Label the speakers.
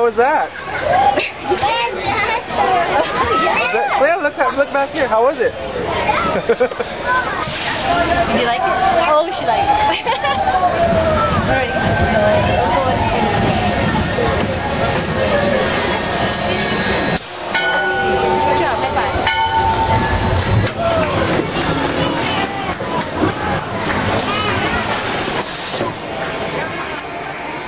Speaker 1: was that? Leah, look back here. How was it?
Speaker 2: Did you like it? Oh, she liked it.